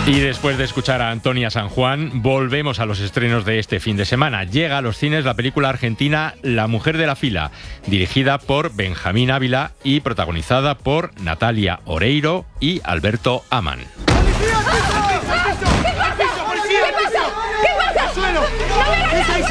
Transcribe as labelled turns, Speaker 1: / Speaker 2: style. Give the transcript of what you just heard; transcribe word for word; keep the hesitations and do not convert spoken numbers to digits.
Speaker 1: Y después de escuchar a Antonia San Juan, volvemos a los estrenos de este fin de semana. Llega a los cines la película argentina La mujer de la fila, dirigida por Benjamín Ávila y protagonizada por Natalia Oreiro y Alberto Amán.
Speaker 2: ¡Policía! ¡Al piso! ¡Al piso! ¡Policía! ¡Al piso! ¿Qué pasa? ¿Qué pasa? ¡No me hagas!